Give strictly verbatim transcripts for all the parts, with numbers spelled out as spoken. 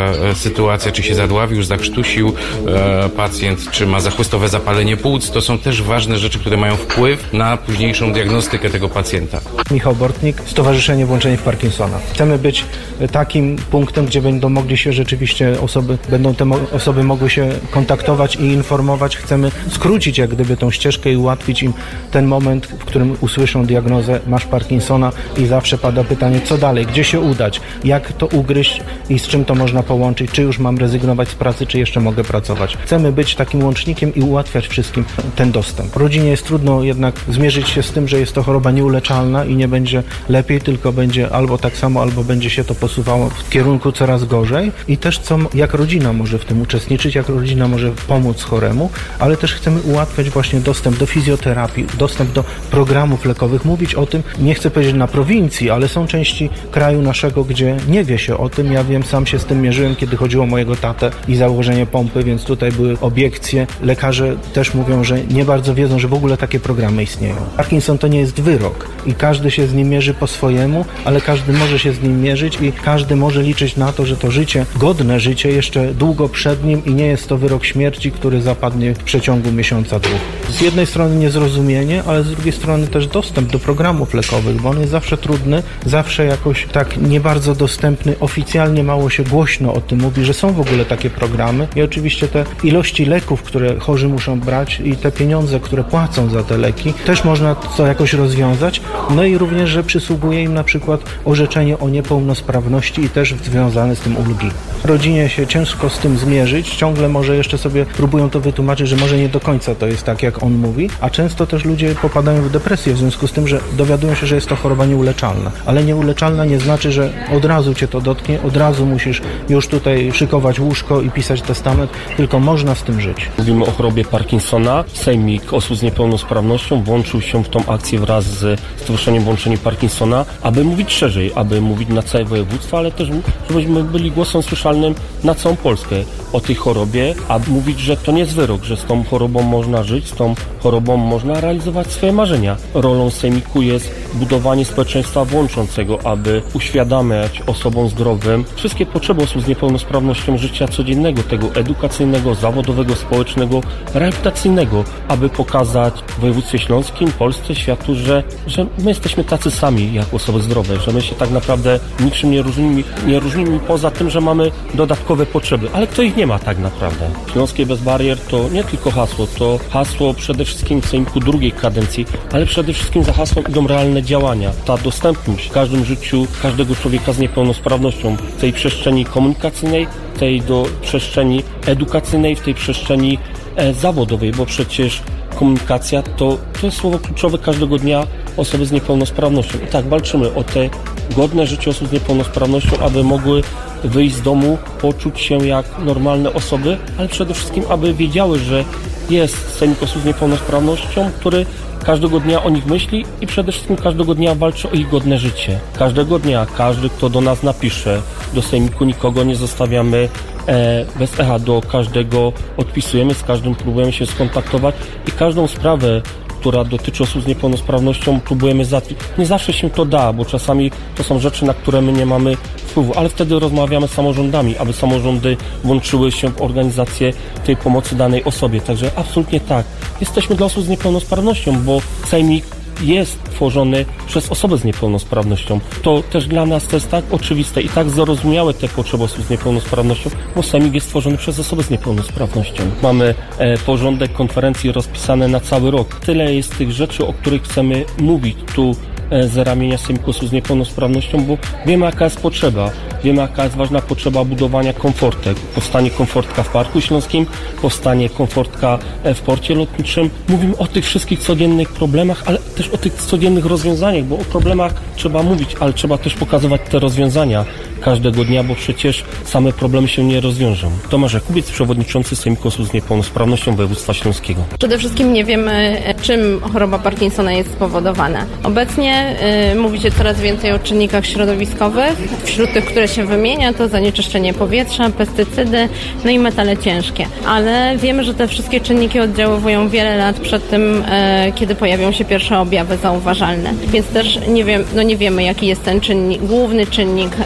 sytuacja, czy się zadławił, zakrztusił e, pacjent, czy ma zachłystowe zapalenie płuc. To są też ważne rzeczy, które mają wpływ na późniejszą diagnostykę tego pacjenta. Michał Bortnik, Stowarzyszenie Włączeni w Parkinsona. Chcemy być takim punktem, gdzie będą mogli się rzeczywiście osoby, będą te mo- osoby mogły się kontaktować i informować. Chcemy skrócić jak gdyby tą ścieżkę i ułatwić im ten moment, w którym usłyszą diagnozę, masz Parkinsona i zawsze pada pytanie, co dalej, gdzie się udać, jak to ugryźć i z czym to można połączyć, czy już mam rezygnować z pracy, czy jeszcze mogę pracować. Chcemy być takim łącznikiem i ułatwiać wszystkim ten dostęp. Rodzinie jest trudno jednak zmierzyć się z tym, że jest to choroba nieuleczalna i nie będzie lepiej, tylko będzie albo tak samo, albo będzie się to posuwało w kierunku coraz gorzej i też co, jak rodzina może w tym uczestniczyć, jak rodzina może pomóc choremu, ale też chcemy ułatwiać właśnie dostęp do fizjoterapii, dostęp do programów lekowych, mówić o tym, nie chcę powiedzieć na prowincji, ale są części kraju naszego, gdzie nie wie się o tym. Ja wiem, sam się z tym mierzyłem, kiedy chodziło o mojego tatę i założenie pompy, więc tutaj były obiekcje. Lekarze też mówią, że nie bardzo wiedzą, że w ogóle takie programy istnieją. Parkinson to nie jest wyrok i każdy się z nim mierzy po swojemu, ale każdy może się z nim mierzyć i każdy może liczyć na to, że to życie, godne życie jeszcze długo przed nim i nie jest to wyrok śmierci, który zapadnie w przeciągu miesiąca, dwóch. Z jednej strony niezrozumienie, ale z drugiej strony też dostęp do programów lekowych, bo on jest zawsze trudny, zawsze jakoś tak nie bardzo dostępny. Oficjalnie mało się głośno o tym mówi, że są w ogóle takie programy i oczywiście te ilości leków, które chorzy muszą brać i te pieniądze, które płacą za te leki, też można to jakoś rozwiązać. No i również, że przysługuje im na przykład orzeczenie o niepełnosprawności i też związane z tym ulgi. Rodzinie się ciężko z tym zmierzyć, ciągle może jeszcze sobie próbują to wytłumaczyć, że może nie do końca to jest tak, jak on mówi, a często też ludzie popadają w depresję w związku z tym, że dowiadują się, że jest to choroba nieuleczalna. Ale nieuleczalna nie znaczy, że od razu cię to dotknie, od razu musisz już tutaj szykować łóżko i pisać testament, tylko można z tym żyć. Mówimy o chorobie Parkinsona. Sejmik Osób z Niepełnosprawnością włączył się w tą akcję wraz z Stowarzyszeniem Włączeni Parkinsona, aby mówić szerzej, aby mówić na całe województwo, ale też żebyśmy byli głosem słyszalnym na całą Polskę o tej chorobie, aby mówić, że to nie jest wyrok, że z tą chorobą można żyć, z tą chorobą można realizować swoje marzenia. Rolą sejmiku jest budowanie społeczeństwa włączącego, aby uświadamiać osobom zdrowym wszystkie potrzeby osób z niepełnosprawnością życia codziennego, tego edukacyjnego, zawodowego, społecznego, rehabilitacyjnego, aby pokazać w województwie śląskim, Polsce, światu, że, że my jesteśmy tacy sami jak osoby zdrowe, że my się tak naprawdę niczym nie różnimy, nie różnimy poza tym, że mamy dodatkowe potrzeby, ale kto ich nie ma tak naprawdę. Śląskie bez barier to nie tylko hasło, to hasło przede wszystkim w sejmiku drugiej kadencji, ale przede wszystkim za hasłem idą realne działania. Ta dostępność w każdym życiu każdego człowieka z niepełnosprawnością w tej przestrzeni komunikacyjnej, w tej do przestrzeni edukacyjnej, w tej przestrzeni e, zawodowej, bo przecież komunikacja to, to jest słowo kluczowe każdego dnia osoby z niepełnosprawnością. I tak walczymy o te godne życie osób z niepełnosprawnością, aby mogły wyjść z domu, poczuć się jak normalne osoby, ale przede wszystkim, aby wiedziały, że jest Sejmik Osób z Niepełnosprawnością, który każdego dnia o nich myśli i przede wszystkim każdego dnia walczy o ich godne życie. Każdego dnia, każdy, kto do nas napisze, do Sejmiku nikogo nie zostawiamy e, bez echa, do każdego odpisujemy, z każdym próbujemy się skontaktować i każdą sprawę, która dotyczy osób z niepełnosprawnością, próbujemy załatwić. Nie zawsze się to da, bo czasami to są rzeczy, na które my nie mamy wpływu, ale wtedy rozmawiamy z samorządami, aby samorządy włączyły się w organizację tej pomocy danej osobie. Także absolutnie tak. Jesteśmy dla osób z niepełnosprawnością, bo Sejmik jest tworzony przez osoby z niepełnosprawnością. To też dla nas to jest tak oczywiste i tak zrozumiałe te potrzeby osób z niepełnosprawnością, bo Sejmik jest tworzony przez osoby z niepełnosprawnością. Mamy e, porządek konferencji rozpisany na cały rok. Tyle jest tych rzeczy, o których chcemy mówić tu e, z ramienia Sejmiku Osób z Niepełnosprawnością, bo wiemy, jaka jest potrzeba. Wiemy, jaka jest ważna potrzeba budowania komfortek. Powstanie komfortka w Parku Śląskim, powstanie komfortka w porcie lotniczym. Mówimy o tych wszystkich codziennych problemach, ale też o tych codziennych rozwiązaniach, bo o problemach trzeba mówić, ale trzeba też pokazywać te rozwiązania każdego dnia, bo przecież same problemy się nie rozwiążą. Tomasz Jakubiec, przewodniczący Sejmiku Osób z Niepełnosprawnością Województwa Śląskiego. Przede wszystkim nie wiemy, czym choroba Parkinsona jest spowodowana. Obecnie y, mówi się coraz więcej o czynnikach środowiskowych. Wśród tych, które się wymienia, to zanieczyszczenie powietrza, pestycydy, no i metale ciężkie. Ale wiemy, że te wszystkie czynniki oddziaływują wiele lat przed tym, y, kiedy pojawią się pierwsze objawy zauważalne. Więc też nie wiem, no nie wiemy, jaki jest ten czynnik, główny czynnik y, ryzyka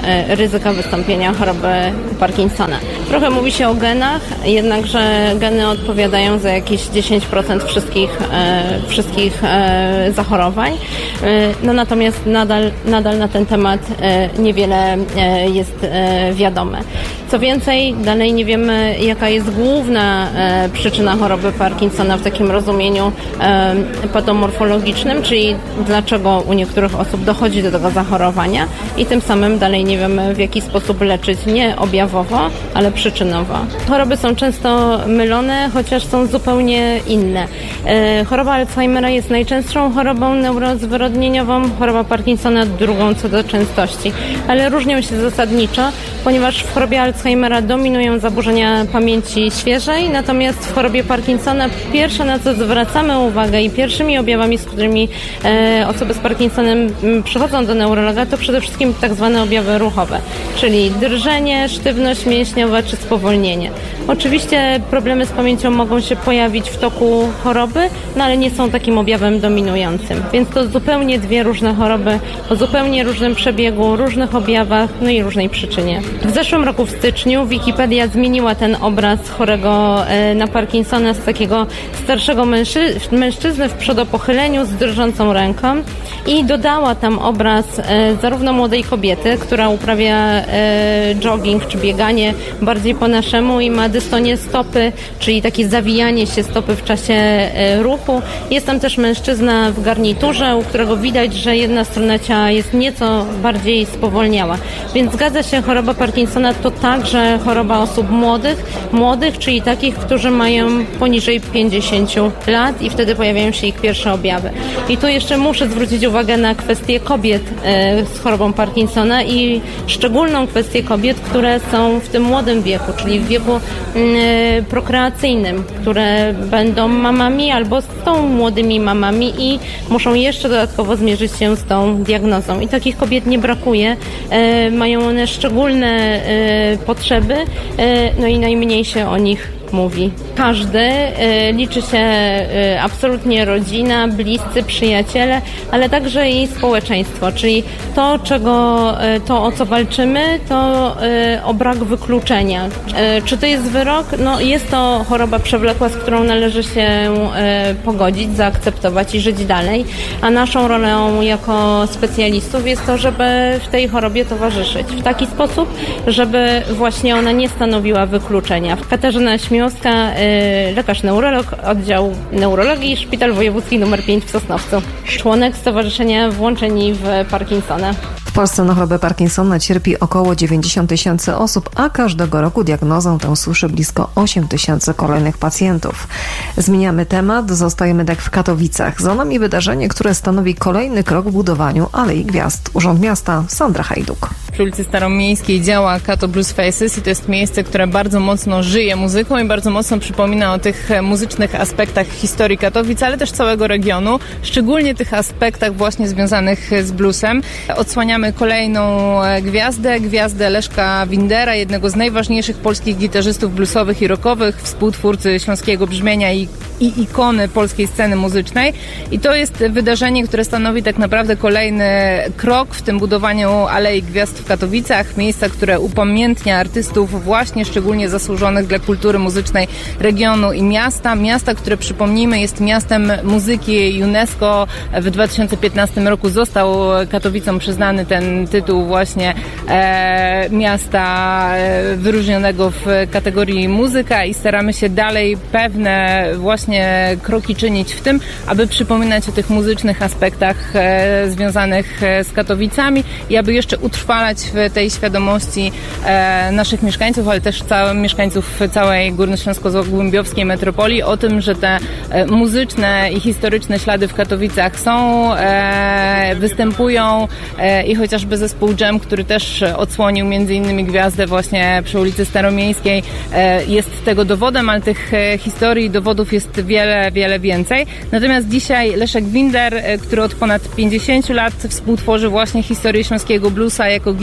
ryzyka wystąpienia choroby Parkinsona. Trochę mówi się o genach, jednakże geny odpowiadają za jakieś dziesięć procent wszystkich, e, wszystkich e, zachorowań. E, no natomiast nadal, nadal na ten temat e, niewiele e, jest e, wiadome. Co więcej, dalej nie wiemy, jaka jest główna e, przyczyna choroby Parkinsona w takim rozumieniu e, patomorfologicznym, czyli dlaczego u niektórych osób dochodzi do tego zachorowania i tym samym dalej nie wiemy, w jaki sposób leczyć, nie objawowo, ale przyczynowo. Choroby są często mylone, chociaż są zupełnie inne. E, choroba Alzheimera jest najczęstszą chorobą neurozwyrodnieniową, choroba Parkinsona drugą co do częstości, ale różnią się zasadniczo, ponieważ w chorobie Alzheimera dominują zaburzenia pamięci świeżej, natomiast w chorobie Parkinsona pierwsze, na co zwracamy uwagę i pierwszymi objawami, z którymi e, osoby z Parkinsonem m, przychodzą do neurologa, to przede wszystkim tak zwane objawy ruchowe, czyli drżenie, sztywność mięśniowa czy spowolnienie. Oczywiście problemy z pamięcią mogą się pojawić w toku choroby, no ale nie są takim objawem dominującym. Więc to zupełnie dwie różne choroby o zupełnie różnym przebiegu, różnych objawach, no i różnej przyczynie. W zeszłym roku w styczniu Wikipedia zmieniła ten obraz chorego na Parkinsona z takiego starszego mężczy- mężczyzny w przodopochyleniu z drżącą ręką i dodała tam obraz e, zarówno młodej kobiety, która uprawia e, jogging czy bieganie bardziej po naszemu i ma dystonię stopy, czyli takie zawijanie się stopy w czasie e, ruchu. Jest tam też mężczyzna w garniturze, u którego widać, że jedna strona ciała jest nieco bardziej spowolniała. Więc zgadza się, choroba Parkinsona to także choroba osób młodych, młodych, czyli takich, którzy mają poniżej pięćdziesięciu lat i wtedy pojawiają się ich pierwsze objawy. I tu jeszcze muszę zwrócić uwagę na kwestię kobiet e, z chorobą Parkinsona i szczególną kwestię kobiet, które są w tym młodym wieku, czyli w wieku e, prokreacyjnym, które będą mamami albo są młodymi mamami i muszą jeszcze dodatkowo zmierzyć się z tą diagnozą. I takich kobiet nie brakuje. E, mają one szczególne e, potrzeby, e, no i najmniej się o nich mówi. Każdy, y, liczy się y, absolutnie rodzina, bliscy, przyjaciele, ale także i społeczeństwo, czyli to, czego, y, to o co walczymy, to y, o brak wykluczenia. Y, czy to jest wyrok? No jest to choroba przewlekła, z którą należy się y, pogodzić, zaakceptować i żyć dalej, a naszą rolą jako specjalistów jest to, żeby w tej chorobie towarzyszyć w taki sposób, żeby właśnie ona nie stanowiła wykluczenia. Katarzyna Śmiałowska, lekarz neurolog, oddział neurologii, Szpital Wojewódzki numer pięć w Sosnowcu. Członek Stowarzyszenia Włączeni w Parkinsona. W Polsce na chorobę Parkinsona cierpi około dziewięćdziesiąt tysięcy osób, a każdego roku diagnozą tę słyszy blisko osiem tysięcy kolejnych pacjentów. Zmieniamy temat, zostajemy tak w Katowicach. Za nami wydarzenie, które stanowi kolejny krok w budowaniu Alei Gwiazd. Urząd Miasta, Sandra Hajduk. Przy ulicy Staromiejskiej działa Kato Blues Faces i to jest miejsce, które bardzo mocno żyje muzyką i bardzo mocno przypomina o tych muzycznych aspektach historii Katowic, ale też całego regionu, szczególnie tych aspektach właśnie związanych z bluesem. Odsłaniamy kolejną gwiazdę, gwiazdę Leszka Windera, jednego z najważniejszych polskich gitarzystów bluesowych i rockowych, współtwórcy Śląskiego Brzmienia i, i ikony polskiej sceny muzycznej. I to jest wydarzenie, które stanowi tak naprawdę kolejny krok w tym budowaniu Alei Gwiazd w Katowicach, miejsca, które upamiętnia artystów właśnie szczególnie zasłużonych dla kultury muzycznej regionu i miasta. Miasta, które przypomnijmy jest miastem muzyki UNESCO. W dwa tysiące piętnastym roku został Katowicom przyznany ten tytuł właśnie e, miasta e, wyróżnionego w kategorii muzyka i staramy się dalej pewne właśnie kroki czynić w tym, aby przypominać o tych muzycznych aspektach e, związanych z Katowicami i aby jeszcze utrwalać w tej świadomości e, naszych mieszkańców, ale też całych mieszkańców całej górnośląsko-zagłębiowskiej metropolii o tym, że te e, muzyczne i historyczne ślady w Katowicach są, e, występują e, i chociażby zespół Dżem, który też odsłonił między innymi gwiazdę właśnie przy ulicy Staromiejskiej, e, jest tego dowodem, ale tych e, historii i dowodów jest wiele, wiele więcej. Natomiast dzisiaj Leszek Winder, e, który od ponad pięćdziesięciu lat współtworzy właśnie historię śląskiego bluesa jako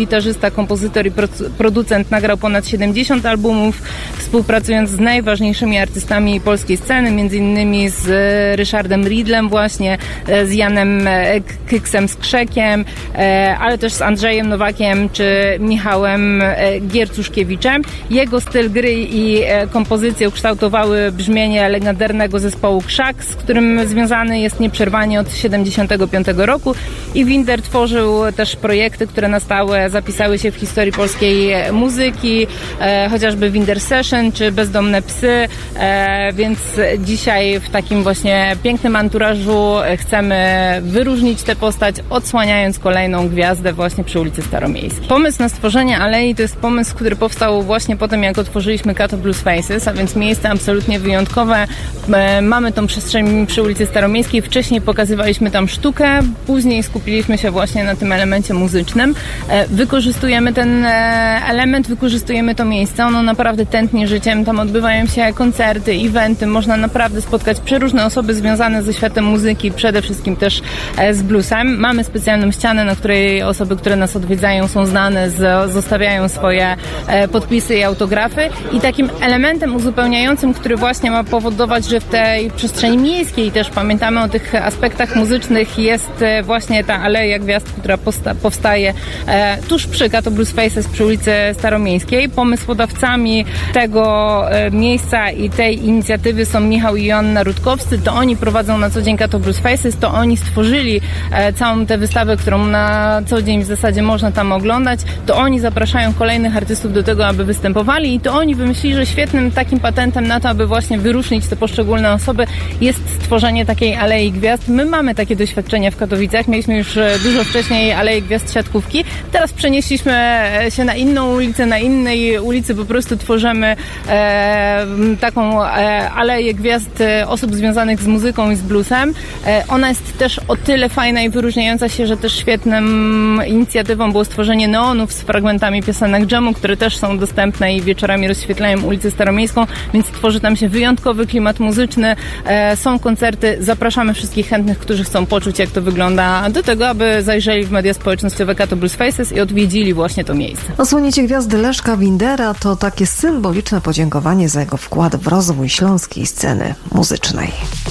gitarzysta, kompozytor i producent, nagrał ponad siedemdziesiąt albumów, współpracując z najważniejszymi artystami polskiej sceny, między innymi z Ryszardem Ridlem właśnie, z Janem Kyksem Skrzekiem, ale też z Andrzejem Nowakiem czy Michałem Giercuszkiewiczem. Jego styl gry i kompozycje ukształtowały brzmienie legendarnego zespołu Krzak, z którym związany jest nieprzerwanie od siedemdziesiątego piątego roku, i Winder tworzył też projekty, które na stałe zapisały się w historii polskiej muzyki, e, chociażby Winder Session czy Bezdomne psy, e, więc dzisiaj w takim właśnie pięknym anturażu chcemy wyróżnić tę postać, odsłaniając kolejną gwiazdę właśnie przy ulicy Staromiejskiej. Pomysł na stworzenie alei to jest pomysł, który powstał właśnie po tym, jak otworzyliśmy Kato Blues Faces, a więc miejsce absolutnie wyjątkowe. E, mamy tą przestrzeń przy ulicy Staromiejskiej, wcześniej pokazywaliśmy tam sztukę, później skupiliśmy się właśnie na tym elemencie muzycznym. E, wykorzystujemy ten e, element, wykorzystujemy to miejsce, ono naprawdę tętni życiem, tam odbywają się koncerty, eventy, można naprawdę spotkać przeróżne osoby związane ze światem muzyki, przede wszystkim też e, z bluesem. Mamy specjalną ścianę, na której osoby, które nas odwiedzają, są znane, z, zostawiają swoje e, podpisy i autografy, i takim elementem uzupełniającym, który właśnie ma powodować, że w tej przestrzeni miejskiej też pamiętamy o tych aspektach muzycznych, jest właśnie ta Aleja Gwiazd, która posta- powstaje e, tuż przy Kato Blues Faces przy ulicy Staromiejskiej. Pomysłodawcami tego e, miejsca i tej inicjatywy są Michał i Joanna Rutkowscy. To oni prowadzą na co dzień Kato Blues Faces, to oni stworzyli e, całą tę wystawę, którą na co dzień w zasadzie można tam oglądać. To oni zapraszają kolejnych artystów do tego, aby występowali, i to oni wymyślili, że świetnym takim patentem na to, aby właśnie wyróżnić te poszczególne osoby, jest stworzenie takiej Alei Gwiazd. My mamy takie doświadczenia w Katowicach, mieliśmy już dużo wcześniej Aleję Gwiazd Siatkówki, teraz przenieśliśmy się na inną ulicę, na innej ulicy po prostu tworzymy e, taką e, Aleję Gwiazd osób związanych z muzyką i z bluesem. E, ona jest też o tyle fajna i wyróżniająca się, że też świetną inicjatywą było stworzenie neonów z fragmentami piosenek dżemu, które też są dostępne i wieczorami rozświetlają ulicę Staromiejską, więc tworzy tam się wyjątkowy klimat muzyczny. E, są koncerty, zapraszamy wszystkich chętnych, którzy chcą poczuć, jak to wygląda, do tego, aby zajrzeli w media społecznościowe Kato Blues Faces i odwiedzili właśnie to miejsce. Odsłonięcie gwiazdy Leszka Windera to takie symboliczne podziękowanie za jego wkład w rozwój śląskiej sceny muzycznej.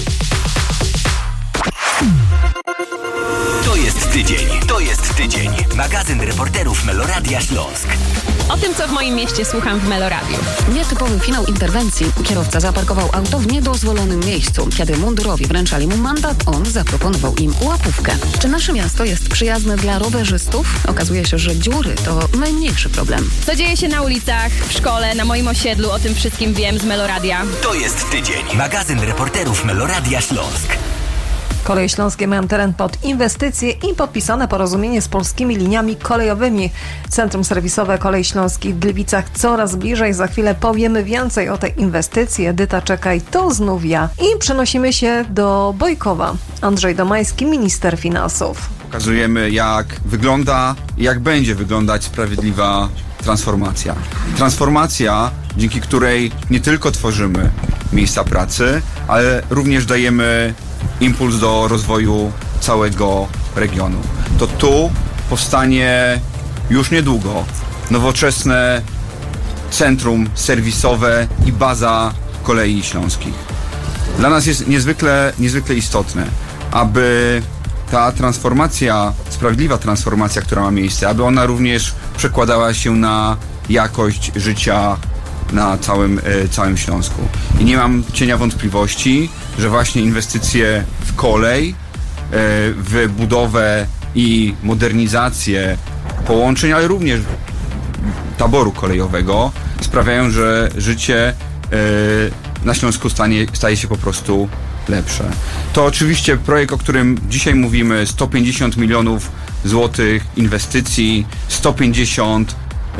To jest tydzień, to jest tydzień. Magazyn reporterów Meloradia Śląsk. O tym, co w moim mieście słucham w Meloradiu. Nietypowy finał interwencji. Kierowca zaparkował auto w niedozwolonym miejscu. Kiedy mundurowi wręczali mu mandat, on zaproponował im łapówkę. Czy nasze miasto jest przyjazne dla rowerzystów? Okazuje się, że dziury to najmniejszy problem. Co dzieje się na ulicach, w szkole, na moim osiedlu, o tym wszystkim wiem z Meloradia. To jest tydzień. Magazyn reporterów Meloradia Śląsk. Koleje Śląskie mają teren pod inwestycje i podpisane porozumienie z polskimi liniami kolejowymi. Centrum serwisowe Kolei Śląskich w Gliwicach coraz bliżej. Za chwilę powiemy więcej o tej inwestycji. Edyta Czekaj, to znów ja. I przenosimy się do Bojkowa. Andrzej Domański, minister finansów. Pokazujemy, jak wygląda i jak będzie wyglądać sprawiedliwa transformacja. Transformacja, dzięki której nie tylko tworzymy miejsca pracy, ale również dajemy impuls do rozwoju całego regionu. To tu powstanie już niedługo nowoczesne centrum serwisowe i baza Kolei Śląskich. Dla nas jest niezwykle, niezwykle istotne, aby ta transformacja, sprawiedliwa transformacja, która ma miejsce, aby ona również przekładała się na jakość życia na całym, całym Śląsku. I nie mam cienia wątpliwości, że właśnie inwestycje w kolej, w budowę i modernizację połączeń, ale również taboru kolejowego sprawiają, że życie na Śląsku stanie, staje się po prostu lepsze. To oczywiście projekt, o którym dzisiaj mówimy, sto pięćdziesiąt milionów złotych inwestycji, sto pięćdziesiąt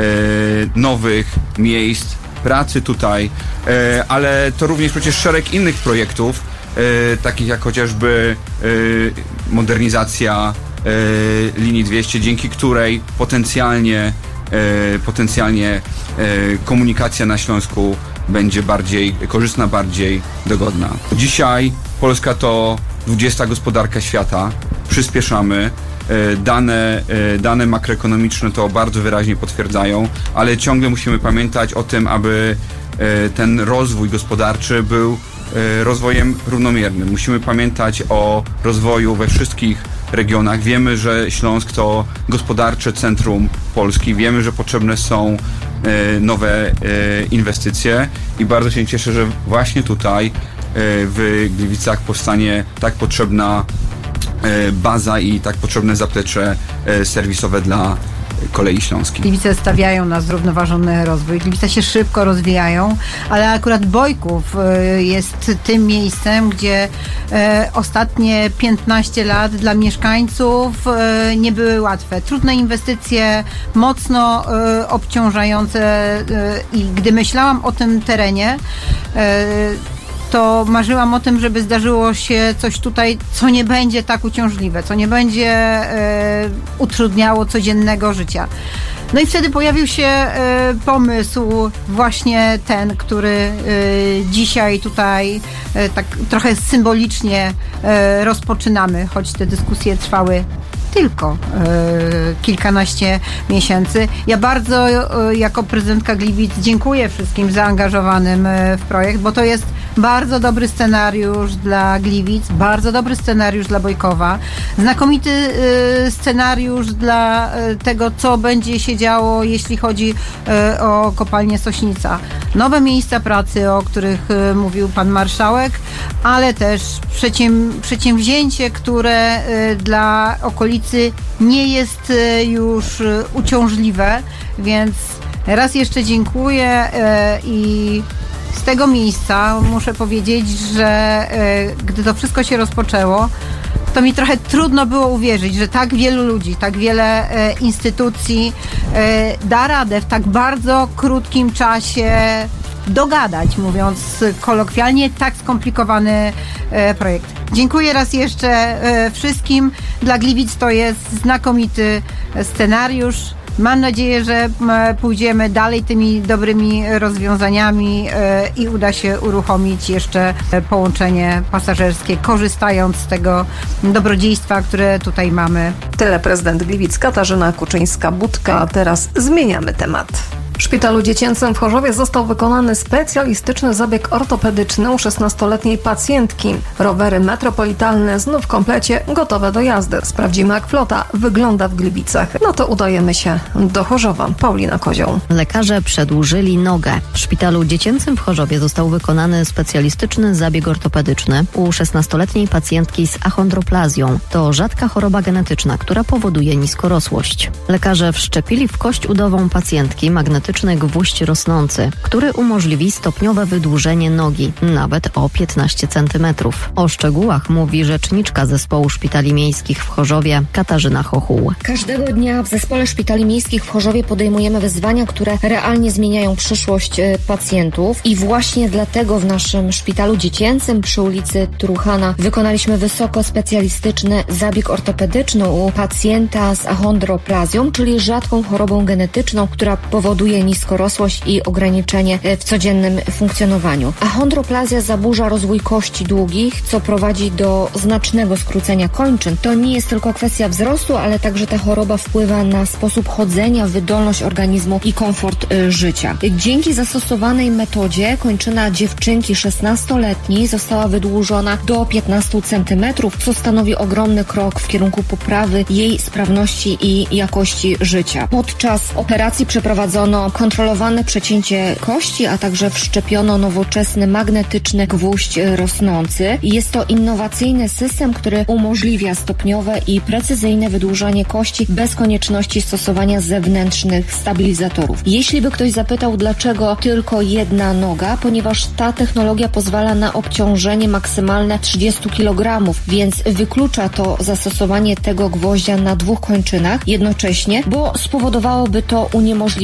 nowych miejsc pracy tutaj, ale to również przecież szereg innych projektów, takich jak chociażby modernizacja linii dwieście, dzięki której potencjalnie, potencjalnie komunikacja na Śląsku będzie bardziej korzystna, bardziej dogodna. Dzisiaj Polska to dwudziesta gospodarka świata, przyspieszamy dane, dane makroekonomiczne to bardzo wyraźnie potwierdzają, ale ciągle musimy pamiętać o tym, aby ten rozwój gospodarczy był rozwojem równomiernym. Musimy pamiętać o rozwoju we wszystkich regionach. Wiemy, że Śląsk to gospodarcze centrum Polski. Wiemy, że potrzebne są nowe inwestycje i bardzo się cieszę, że właśnie tutaj w Gliwicach powstanie tak potrzebna baza i tak potrzebne zaplecze serwisowe dla Kolei Śląskiej. Gliwice stawiają na zrównoważony rozwój. Gliwice się szybko rozwijają, ale akurat Bojków jest tym miejscem, gdzie ostatnie piętnaście lat dla mieszkańców nie były łatwe. Trudne inwestycje, mocno obciążające i gdy myślałam o tym terenie, to marzyłam o tym, żeby zdarzyło się coś tutaj, co nie będzie tak uciążliwe, co nie będzie e, utrudniało codziennego życia. No i wtedy pojawił się e, pomysł właśnie ten, który e, dzisiaj tutaj e, tak trochę symbolicznie e, rozpoczynamy, choć te dyskusje trwały tylko e, kilkanaście miesięcy. Ja bardzo e, jako prezydentka Gliwic dziękuję wszystkim zaangażowanym e, w projekt, bo to jest bardzo dobry scenariusz dla Gliwic, bardzo dobry scenariusz dla Bojkowa, znakomity y, scenariusz dla y, tego, co będzie się działo, jeśli chodzi y, o kopalnię Sośnica. Nowe miejsca pracy, o których y, mówił pan marszałek, ale też przedsięw- przedsięwzięcie, które y, dla okolicy nie jest y, już y, uciążliwe, więc raz jeszcze dziękuję y, i z tego miejsca muszę powiedzieć, że e, gdy to wszystko się rozpoczęło, to mi trochę trudno było uwierzyć, że tak wielu ludzi, tak wiele e, instytucji e, da radę w tak bardzo krótkim czasie dogadać, mówiąc kolokwialnie, tak skomplikowany e, projekt. Dziękuję raz jeszcze e, wszystkim. Dla Gliwic to jest znakomity scenariusz. Mam nadzieję, że pójdziemy dalej tymi dobrymi rozwiązaniami i uda się uruchomić jeszcze połączenie pasażerskie, korzystając z tego dobrodziejstwa, które tutaj mamy. Tyle prezydent Gliwic Katarzyna Kuczyńska-Budka. A teraz zmieniamy temat. W szpitalu dziecięcym w Chorzowie został wykonany specjalistyczny zabieg ortopedyczny u szesnastoletniej pacjentki. Rowery metropolitalne znów w komplecie, gotowe do jazdy. Sprawdzimy, jak flota wygląda w Gliwicach. No to udajemy się do Chorzowa. Paulina Kozioł. Lekarze przedłużyli nogę. W szpitalu dziecięcym w Chorzowie został wykonany specjalistyczny zabieg ortopedyczny u szesnastoletniej pacjentki z achondroplazją. To rzadka choroba genetyczna, która powoduje niskorosłość. Lekarze wszczepili w kość udową pacjentki magnetyczny gwóźdź rosnący, który umożliwi stopniowe wydłużenie nogi, nawet o piętnaście centymetrów. O szczegółach mówi rzeczniczka Zespołu Szpitali Miejskich w Chorzowie Katarzyna Chochuł. Każdego dnia w Zespole Szpitali Miejskich w Chorzowie podejmujemy wyzwania, które realnie zmieniają przyszłość pacjentów i właśnie dlatego w naszym szpitalu dziecięcym przy ulicy Truchana wykonaliśmy wysoko specjalistyczny zabieg ortopedyczny u pacjenta z achondroplazją, czyli rzadką chorobą genetyczną, która powoduje niskorosłość i ograniczenie w codziennym funkcjonowaniu. Achondroplazja zaburza rozwój kości długich, co prowadzi do znacznego skrócenia kończyn. To nie jest tylko kwestia wzrostu, ale także ta choroba wpływa na sposób chodzenia, wydolność organizmu i komfort y, życia. Dzięki zastosowanej metodzie kończyna dziewczynki szesnastoletniej została wydłużona do piętnastu centymetrów, co stanowi ogromny krok w kierunku poprawy jej sprawności i jakości życia. Podczas operacji przeprowadzono kontrolowane przecięcie kości, a także wszczepiono nowoczesny magnetyczny gwóźdź rosnący. Jest to innowacyjny system, który umożliwia stopniowe i precyzyjne wydłużanie kości bez konieczności stosowania zewnętrznych stabilizatorów. Jeśli by ktoś zapytał, dlaczego tylko jedna noga, ponieważ ta technologia pozwala na obciążenie maksymalne trzydzieści kilogramów, więc wyklucza to zastosowanie tego gwoździa na dwóch kończynach jednocześnie, bo spowodowałoby to uniemożliwienie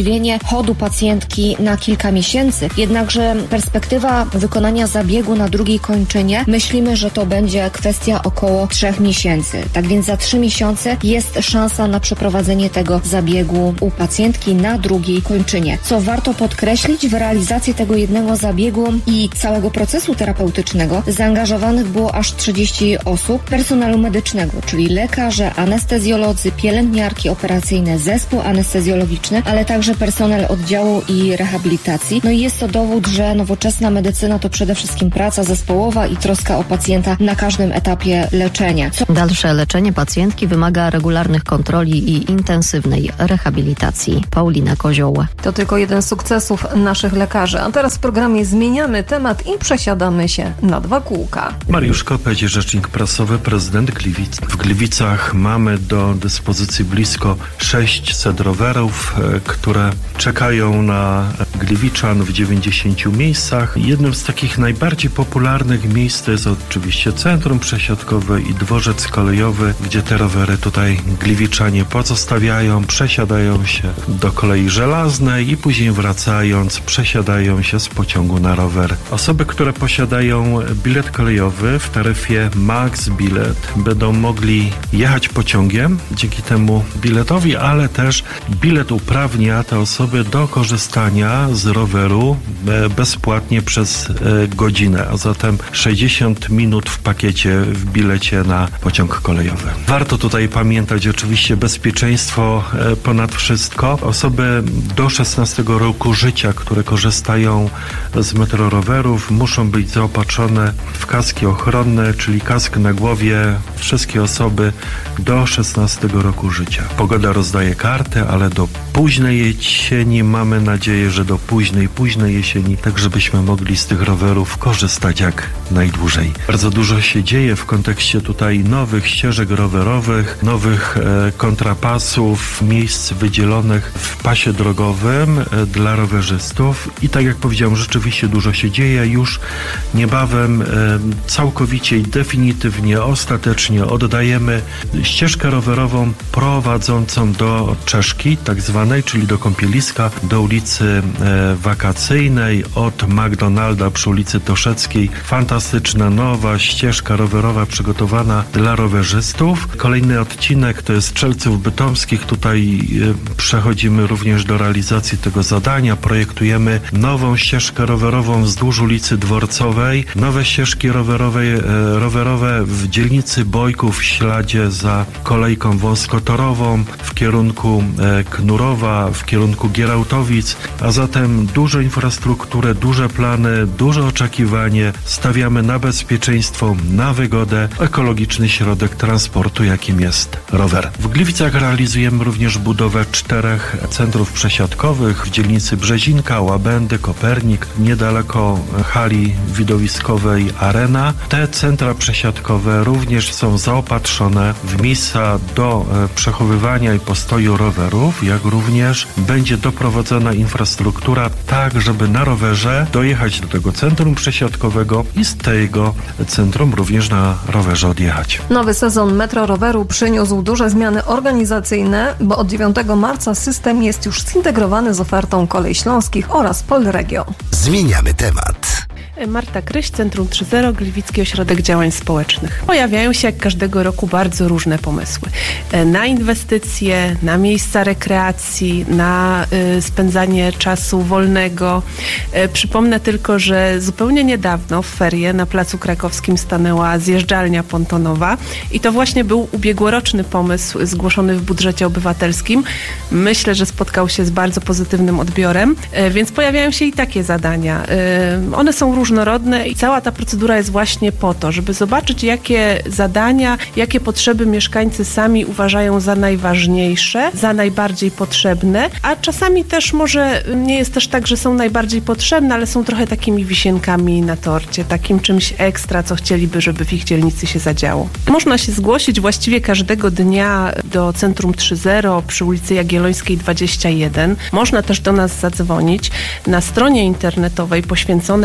chodu pacjentki na kilka miesięcy. Jednakże perspektywa wykonania zabiegu na drugiej kończynie, myślimy, że to będzie kwestia około trzech miesięcy. Tak więc za trzy miesiące jest szansa na przeprowadzenie tego zabiegu u pacjentki na drugiej kończynie. Co warto podkreślić, w realizację tego jednego zabiegu i całego procesu terapeutycznego zaangażowanych było aż trzydzieści osób personelu medycznego, czyli lekarze, anestezjolodzy, pielęgniarki operacyjne, zespół anestezjologiczny, ale także personel oddziału i rehabilitacji. No i jest to dowód, że nowoczesna medycyna to przede wszystkim praca zespołowa i troska o pacjenta na każdym etapie leczenia. Co... Dalsze leczenie pacjentki wymaga regularnych kontroli i intensywnej rehabilitacji. Paulina Kozioł. To tylko jeden z sukcesów naszych lekarzy. A teraz w programie zmieniamy temat i przesiadamy się na dwa kółka. Mariusz Kopeć, rzecznik prasowy, prezydent Gliwic. W Gliwicach mamy do dyspozycji blisko sześćset rowerów, które czekają na Gliwiczan w dziewięćdziesięciu miejscach. Jednym z takich najbardziej popularnych miejsc to jest oczywiście centrum przesiadkowe i dworzec kolejowy, gdzie te rowery tutaj Gliwiczanie pozostawiają, przesiadają się do kolei żelaznej i później wracając przesiadają się z pociągu na rower. Osoby, które posiadają bilet kolejowy w taryfie Max Bilet będą mogli jechać pociągiem dzięki temu biletowi, ale też bilet uprawnia te osoby do korzystania z roweru bezpłatnie przez godzinę, a zatem sześćdziesiąt minut w pakiecie w bilecie na pociąg kolejowy. Warto tutaj pamiętać oczywiście bezpieczeństwo ponad wszystko. Osoby do szesnastego roku życia, które korzystają z metrorowerów, muszą być zaopatrzone w kaski ochronne, czyli kask na głowie, wszystkie osoby do szesnastego roku życia. Pogoda rozdaje karty, ale do późnej jesieni mamy nadzieję, że do późnej, późnej jesieni, tak żebyśmy mogli z tych rowerów korzystać jak najdłużej. Bardzo dużo się dzieje w kontekście tutaj nowych ścieżek rowerowych, nowych e, kontrapasów, miejsc wydzielonych w pasie drogowym e, dla rowerzystów i tak jak powiedziałem, rzeczywiście dużo się dzieje. Już niebawem e, całkowicie i definitywnie, ostatecznie oddajemy ścieżkę rowerową prowadzącą do Czeszki, tak zwanej, czyli do kąpieliska, do ulicy e, Wakacyjnej, od McDonalda przy ulicy Toszeckiej. Fantastyczna, nowa ścieżka rowerowa przygotowana dla rowerzystów. Kolejny odcinek to jest Czelców Bytomskich. Tutaj e, przechodzimy również do realizacji tego zadania. Projektujemy nową ścieżkę rowerową wzdłuż ulicy Dworcowej. Nowe ścieżki rowerowe, e, rowerowe w dzielnicy Bojków w śladzie za kolejką wąskotorową w kierunku e, Knurowa, w kierunku Gierałtowic, a zatem dużo infrastruktury, duże plany, duże oczekiwanie. Stawiamy na bezpieczeństwo, na wygodę, ekologiczny środek transportu, jakim jest rower. W Gliwicach realizujemy również budowę czterech centrów przesiadkowych w dzielnicy Brzezinka, Łabędy, Kopernik, niedaleko hali widowiskowej Arena. Te centra przesiadkowe również są zaopatrzone w miejsca do przechowywania i postoju rowerów, jak również będzie doprowadzona infrastruktura tak, żeby na rowerze dojechać do tego centrum przesiadkowego i z tego centrum również na rowerze odjechać. Nowy sezon Metro Roweru przyniósł duże zmiany organizacyjne, bo od dziewiątego marca system jest już zintegrowany z ofertą Kolei Śląskich oraz Polregio. Zmieniamy temat. Marta Kryś, Centrum trzy zero, Gliwicki Ośrodek Działań Społecznych. Pojawiają się jak każdego roku bardzo różne pomysły. Na inwestycje, na miejsca rekreacji, na y, spędzanie czasu wolnego. Y, przypomnę tylko, że zupełnie niedawno w ferie na Placu Krakowskim stanęła zjeżdżalnia pontonowa i to właśnie był ubiegłoroczny pomysł zgłoszony w budżecie obywatelskim. Myślę, że spotkał się z bardzo pozytywnym odbiorem, y, więc pojawiają się i takie zadania. Y, one są różne. Różnorodne i cała ta procedura jest właśnie po to, żeby zobaczyć, jakie zadania, jakie potrzeby mieszkańcy sami uważają za najważniejsze, za najbardziej potrzebne, a czasami też może nie jest też tak, że są najbardziej potrzebne, ale są trochę takimi wisienками na torcie, takim czymś ekstra, co chcieliby, żeby w ich dzielnicy się zadziało. Można się zgłosić właściwie każdego dnia do Centrum trzy zero przy ulicy Jagiellońskiej dwadzieścia jeden. Można też do nas zadzwonić na stronie internetowej poświęconej budżetowi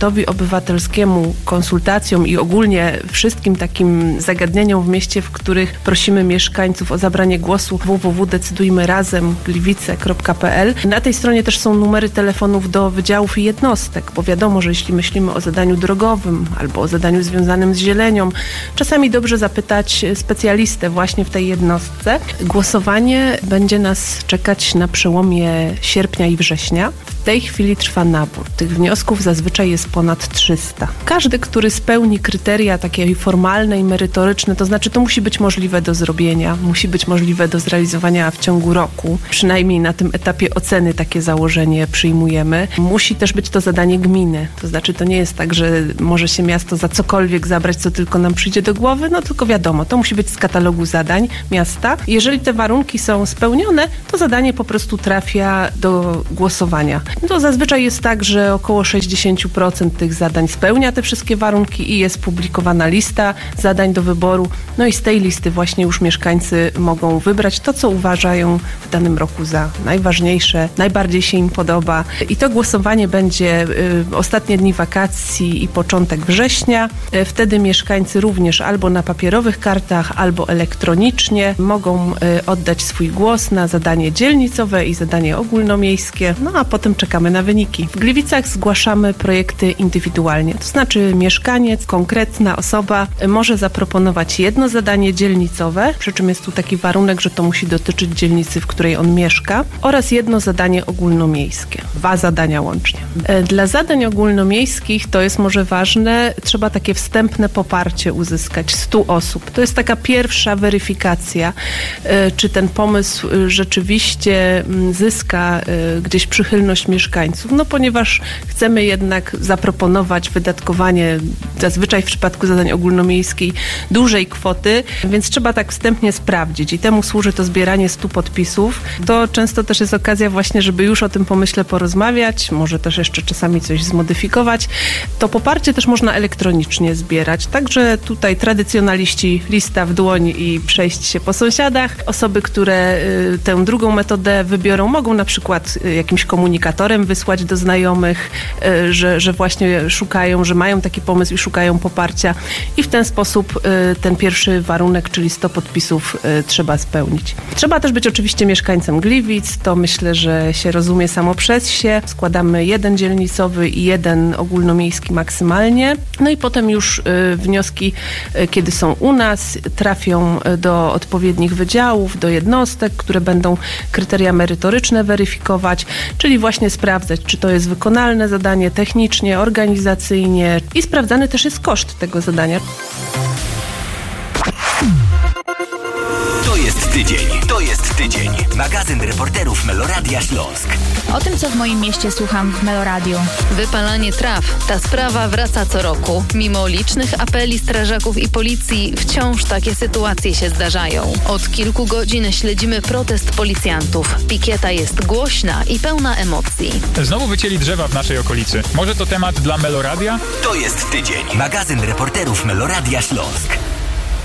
podmiotowi obywatelskiemu, konsultacjom i ogólnie wszystkim takim zagadnieniom w mieście, w których prosimy mieszkańców o zabranie głosu, w w w kropka decydujmy razem gliwice kropka p l. Na tej stronie też są numery telefonów do wydziałów i jednostek, bo wiadomo, że jeśli myślimy o zadaniu drogowym albo o zadaniu związanym z zielenią, czasami dobrze zapytać specjalistę właśnie w tej jednostce. Głosowanie będzie nas czekać na przełomie sierpnia i września. W tej chwili trwa nabór. Tych wniosków zazwyczaj jest ponad trzysta. Każdy, który spełni kryteria takie formalne i merytoryczne, to znaczy to musi być możliwe do zrobienia, musi być możliwe do zrealizowania w ciągu roku. Przynajmniej na tym etapie oceny takie założenie przyjmujemy. Musi też być to zadanie gminy. To znaczy to nie jest tak, że może się miasto za cokolwiek zabrać, co tylko nam przyjdzie do głowy, no tylko wiadomo, to musi być z katalogu zadań miasta. Jeżeli te warunki są spełnione, to zadanie po prostu trafia do głosowania. To zazwyczaj jest tak, że około sześćdziesiąt procent tych zadań spełnia te wszystkie warunki i jest publikowana lista zadań do wyboru. No i z tej listy właśnie już mieszkańcy mogą wybrać to, co uważają w danym roku za najważniejsze, najbardziej się im podoba. I to głosowanie będzie y, ostatnie dni wakacji i początek września. Y, wtedy mieszkańcy również albo na papierowych kartach, albo elektronicznie mogą y, oddać swój głos na zadanie dzielnicowe i zadanie ogólnomiejskie. No a potem czekamy na wyniki. W Gliwicach zgłaszamy projekty indywidualnie. To znaczy mieszkaniec, konkretna osoba może zaproponować jedno zadanie dzielnicowe, przy czym jest tu taki warunek, że to musi dotyczyć dzielnicy, w której on mieszka, oraz jedno zadanie ogólnomiejskie. Dwa zadania łącznie. Dla zadań ogólnomiejskich, to jest może ważne, trzeba takie wstępne poparcie uzyskać stu osób. To jest taka pierwsza weryfikacja, czy ten pomysł rzeczywiście zyska gdzieś przychylność mieszkańców. No ponieważ chcemy jednak zaproponować wydatkowanie zazwyczaj w przypadku zadań ogólnomiejskiej dużej kwoty, więc trzeba tak wstępnie sprawdzić i temu służy to zbieranie stu podpisów. To często też jest okazja właśnie, żeby już o tym pomyśle porozmawiać, może też jeszcze czasami coś zmodyfikować. To poparcie też można elektronicznie zbierać, także tutaj tradycjonaliści lista w dłoń i przejść się po sąsiadach. Osoby, które y, tę drugą metodę wybiorą, mogą na przykład y, jakimś komunikatorem wysłać do znajomych, y, że, że właśnie szukają, że mają taki pomysł i szukają poparcia i w ten sposób y, ten pierwszy warunek, czyli sto podpisów y, trzeba spełnić. Trzeba też być oczywiście mieszkańcem Gliwic, to myślę, że się rozumie samo przez się. Składamy jeden dzielnicowy i jeden ogólnomiejski maksymalnie. No i potem już y, wnioski, y, kiedy są u nas, trafią do odpowiednich wydziałów, do jednostek, które będą kryteria merytoryczne weryfikować, czyli właśnie sprawdzać, czy to jest wykonalne zadanie technicznie, organizacyjnie i sprawdzany też jest koszt tego zadania. To jest tydzień. To jest tydzień. Magazyn reporterów Meloradia Śląsk. O tym, co w moim mieście słucham w Meloradiu. Wypalanie traw. Ta sprawa wraca co roku. Mimo licznych apeli strażaków i policji, wciąż takie sytuacje się zdarzają. Od kilku godzin śledzimy protest policjantów. Pikieta jest głośna i pełna emocji. Znowu wycięli drzewa w naszej okolicy. Może to temat dla Meloradia? To jest tydzień. Magazyn reporterów Meloradia Śląsk.